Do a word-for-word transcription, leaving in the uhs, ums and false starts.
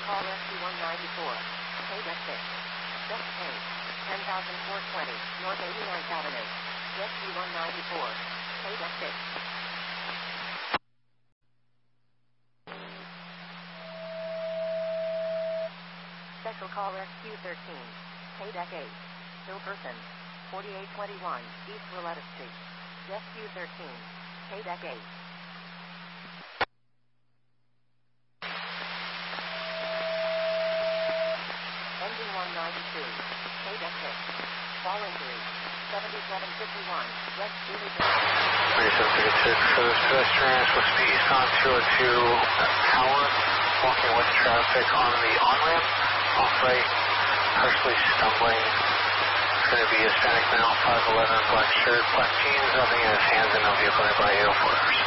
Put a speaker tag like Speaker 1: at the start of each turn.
Speaker 1: call Rescue one ninety-four. Paid at six. Just paid. ten thousand four hundred twenty, North eighty-ninth Avenue. Rescue one ninety-four. Paid at six. Special call Rescue thirteen. Paid at eight. Still person. forty-eight twenty-one, East Willetta Street. Rescue thirteen. Paid at eight. Engine one ninety-two. Paid at six. Fall injury. seventy-seven fifty-one. Rescue
Speaker 2: thirty-seven fifty-six, so this pedestrian is supposed to be east on two oh two Howard, walking with traffic on the on-ramp, off-right, partially stumbling. It's going to be Hispanic male, five eleven, black shirt, black jeans, nothing in his hands, and no vehicle nearby, eight oh four.